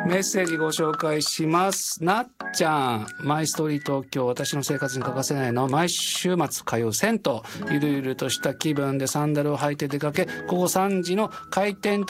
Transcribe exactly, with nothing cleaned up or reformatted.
メッセージご紹介します。なっちゃん、マイストーリー東京、私の生活に欠かせないのは毎週末通う銭湯、ゆるゆるとした気分でサンダルを履いて出かけ、午後さんじの開店